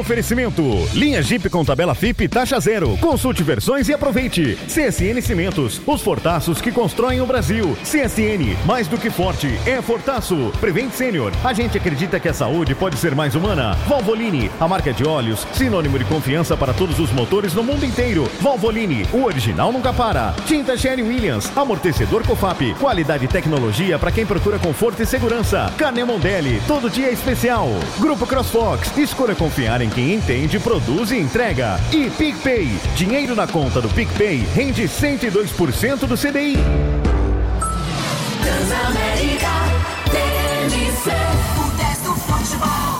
Oferecimento, linha Jeep com tabela FIP taxa zero. Consulte versões e aproveite. CSN Cimentos, os fortaços que constroem o Brasil. CSN, mais do que forte, é Fortaço. Prevent Sênior, a gente acredita que a saúde pode ser mais humana. Valvoline, a marca de óleos, sinônimo de confiança para todos os motores no mundo inteiro. Valvoline, o original nunca para. Tinta Sherwin Williams, amortecedor Cofap, qualidade e tecnologia para quem procura conforto e segurança. Carne Mondelli, todo dia é especial. Grupo CrossFox, escolha confiar em quem entende, produz e entrega. E PicPay, dinheiro na conta do PicPay rende 102% do CDI. Transamérica, TNC, o 10 do futebol.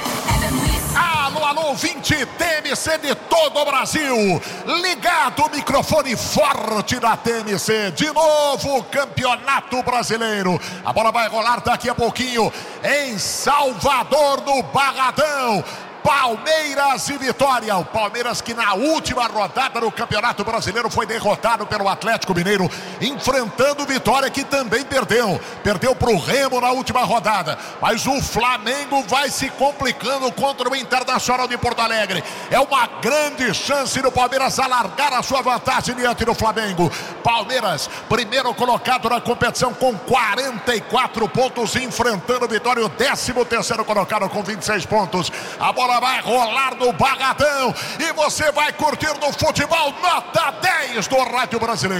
Alô, 20 TNC de todo o Brasil. Ligado o microfone forte da TNC. De novo, Campeonato Brasileiro. A bola vai rolar daqui a pouquinho em Salvador, no Barradão. Palmeiras e Vitória. O Palmeiras que na última rodada do Campeonato Brasileiro foi derrotado pelo Atlético Mineiro, enfrentando Vitória que também perdeu para o Remo na última rodada. Mas o Flamengo vai se complicando contra o Internacional de Porto Alegre. É uma grande chance do Palmeiras alargar a sua vantagem diante do Flamengo. Palmeiras, primeiro colocado na competição com 44 pontos, enfrentando Vitória, o 13º colocado com 26 pontos. A bola vai rolar no Barradão e você vai curtir no futebol nota 10 do Rádio Brasileiro.